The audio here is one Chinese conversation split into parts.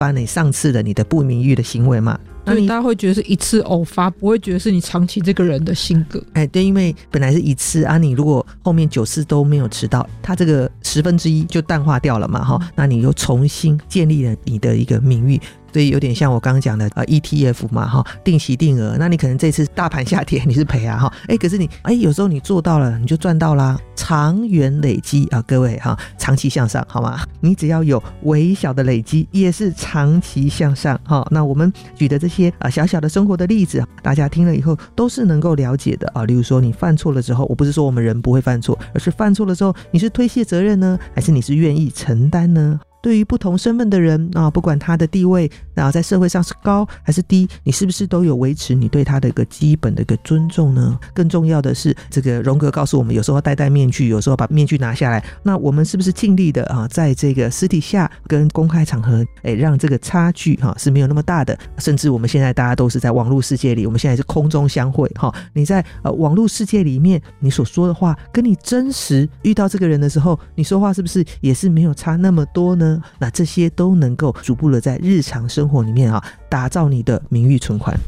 把你上次的你的不名誉的行为嘛， 所以大家会觉得是一次偶发，不会觉得是你长期这个人的性格。 对，因为本来是一次啊，你如果后面9次都没有迟到，它这个1/10就淡化掉了嘛，那你又重新建立了你的一个名誉。所以有点像我刚刚讲的ETF 嘛，定期定额，那你可能这次大盘下跌你是赔啊，可是你有时候你做到了你就赚到啦，长远累积啊，各位长期向上好吗？你只要有微小的累积也是长期向上。那我们举的这些小小的生活的例子，大家听了以后都是能够了解的例如说你犯错了之后，我不是说我们人不会犯错，而是犯错了之后你是推卸责任呢，还是你是愿意承担呢？对于不同身份的人不管他的地位在社会上是高还是低，你是不是都有维持你对他的一个基本的一个尊重呢？更重要的是，这个荣格告诉我们，有时候戴面具，有时候把面具拿下来，那我们是不是尽力的在这个私底下跟公开场合让这个差距是没有那么大的？甚至我们现在大家都是在网络世界里，我们现在是空中相会你在网络世界里面你所说的话跟你真实遇到这个人的时候，你说话是不是也是没有差那么多呢？那这些都能够逐步的在日常生活里面打造你的名誉存款。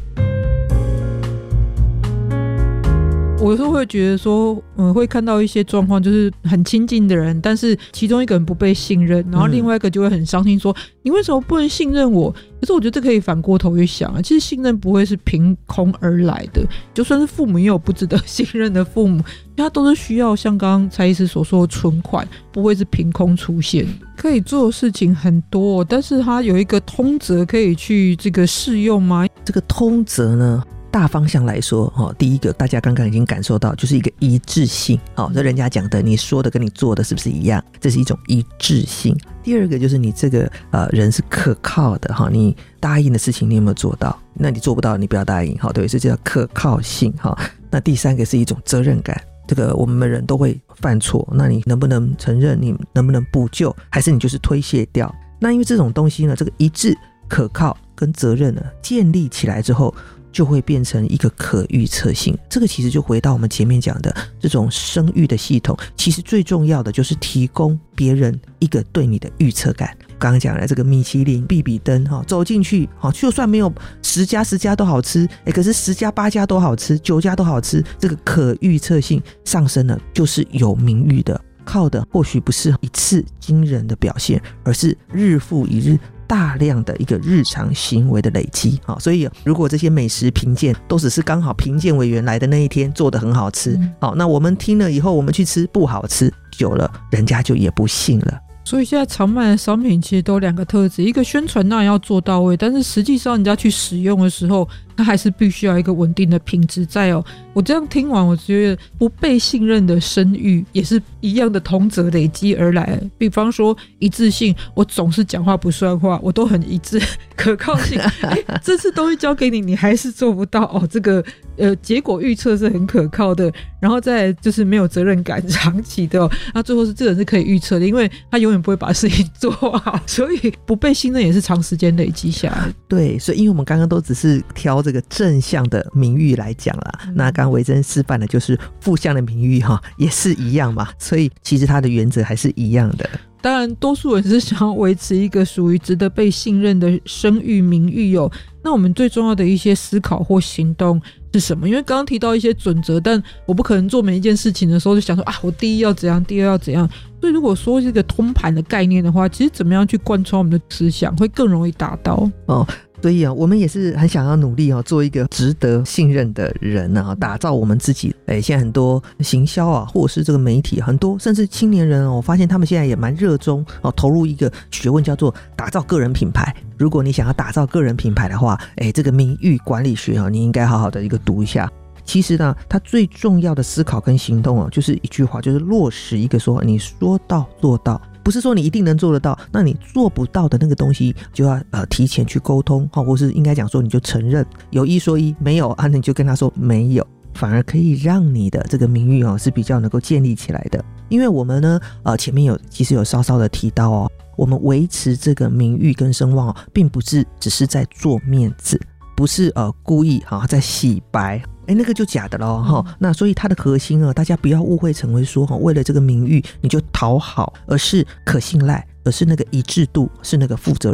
我有时候会觉得说会看到一些状况，就是很亲近的人，但是其中一个人不被信任，然后另外一个就会很伤心说你为什么不能信任我？可是我觉得这可以反过头去想其实信任不会是凭空而来的，就算是父母也有不值得信任的父母，他都是需要像刚刚蔡医师所说的存款，不会是凭空出现的。可以做的事情很多，但是它有一个通则可以去这个适用吗？ 这个通则呢，大方向来说第一个大家刚刚已经感受到，就是一个一致性这人家讲的你说的跟你做的是不是一样，这是一种一致性。第二个就是你这个人是可靠的你答应的事情你有没有做到？那你做不到你不要答应对，所以这叫可靠性那第三个是一种责任感，这个我们人都会犯错，那你能不能承认，你能不能补救，还是你就是推卸掉？那因为这种东西呢，这个一致可靠跟责任呢建立起来之后，就会变成一个可预测性。这个其实就回到我们前面讲的这种声誉的系统，其实最重要的就是提供别人一个对你的预测感。刚刚讲的这个米其林必比登走进去就算没有10家都好吃可是10家8家都好吃，9家都好吃，这个可预测性上升了，就是有名誉的。靠的或许不是一次惊人的表现，而是日复一日大量的一个日常行为的累积所以如果这些美食评鉴都只是刚好评鉴委员来的那一天做得很好吃那我们听了以后我们去吃不好吃，久了人家就也不信了。 所以现在常卖的商品其实都有2个特质，一个宣传当然要做到位，但是实际上人家去使用的时候，它还是必须要一个稳定的品质在我这样听完，我觉得不被信任的声誉也是一样的同则累积而来。比方说一致性，我总是讲话不算话，我都很一致。可靠性这次东西交给你，你还是做不到这个结果预测是很可靠的。然后再来就是没有责任感，长期的那最后是这个人是可以预测的，因为他永远不会把事情做好，所以不被信任也是长时间累积下来。 对，所以因为我们刚刚都只是挑这个正向的名誉来讲啦，那刚刚维珍示范的就是负向的名誉也是一样嘛，所以其实它的原则还是一样的。 当然多数人是想要维持一个属于值得被信任的声誉名誉那我们最重要的一些思考或行动是什么？因为刚刚提到一些准则，但我不可能做每一件事情的时候就想说我第一要怎样，第二要怎样。所以如果说这个通盘的概念的话，其实怎么样去贯穿我们的思想会更容易达到所以我们也是很想要努力做一个值得信任的人打造我们自己。现在很多行销或者是这个媒体，很多甚至青年人我发现他们现在也蛮热衷投入一个学问叫做打造个人品牌。如果你想要打造个人品牌的话，这个名誉管理学你应该好好的一个读一下。其实呢，它最重要的思考跟行动就是一句话，就是落实一个说你说到做到。不是说你一定能做得到，那你做不到的那个东西就要提前去沟通或是应该讲说你就承认，有一说一，没有你就跟他说没有，反而可以让你的这个名誉是比较能够建立起来的。因为我们呢前面其实有稍稍的提到我们维持这个名誉跟声望并不是只是在做面子，不是故意在洗白那个就假的咯那所以它的核心大家不要误会成为说为了这个名誉你就讨好，而是可信赖，而是那个一致度，是那个负责任。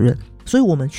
所以我们